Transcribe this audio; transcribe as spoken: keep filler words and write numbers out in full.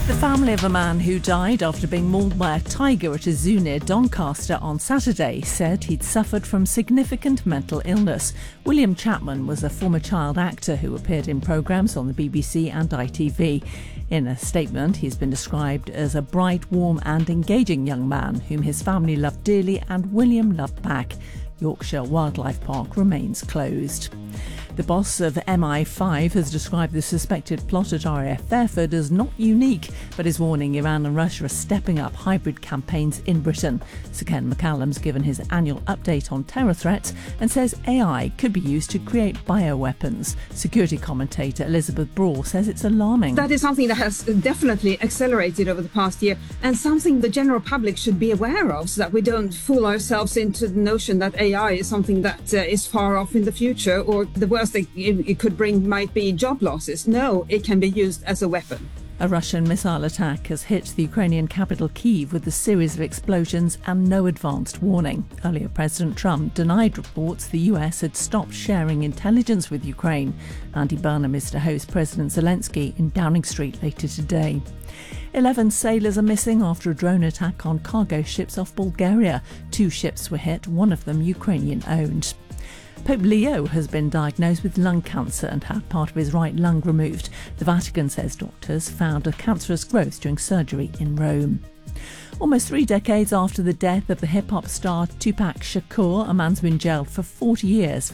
The family of a man who died after being mauled by a tiger at a zoo near Doncaster on Saturday said he'd suffered from significant mental illness. William Chapman was a former child actor who appeared in programmes on the B B C and I T V. In a statement, he's been described as a bright, warm and engaging young man whom his family loved dearly and William loved back. Yorkshire Wildlife Park remains closed. The boss of M I five has described the suspected plot at R A F Fairford as not unique, but is warning Iran and Russia are stepping up hybrid campaigns in Britain. Sir Ken McCallum's given his annual update on terror threats and says A I could be used to create bioweapons. Security commentator Elizabeth Braw says it's alarming. That is something that has definitely accelerated over the past year, and something the general public should be aware of, so that we don't fool ourselves into the notion that A I is something that uh, is far off in the future, or the worst thing it could bring might be job losses. No, it can be used as a weapon. A Russian missile attack has hit the Ukrainian capital Kyiv with a series of explosions and no advanced warning. Earlier, President Trump denied reports the U S had stopped sharing intelligence with Ukraine. Andy Burnham is to host President Zelensky in Downing Street later today. Eleven sailors are missing after a drone attack on cargo ships off Bulgaria. Two ships were hit, one of them Ukrainian-owned. Pope Leo has been diagnosed with lung cancer and had part of his right lung removed. The Vatican says doctors found a cancerous growth during surgery in Rome. Almost three decades after the death of the hip-hop star Tupac Shakur, a man's been jailed for forty years